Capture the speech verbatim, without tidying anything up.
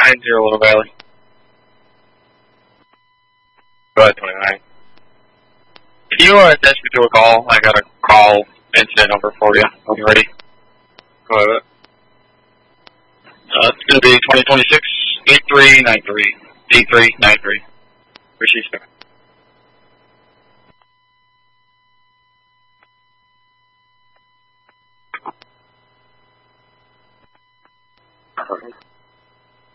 nine zero Little Valley. Go ahead, twenty-nine. Can you uh, dash me to a call? I got a call incident number for you. I'll be ready. Go ahead. Uh, it's going to be twenty twenty-six eight three nine three. eight three nine three. Appreciate you.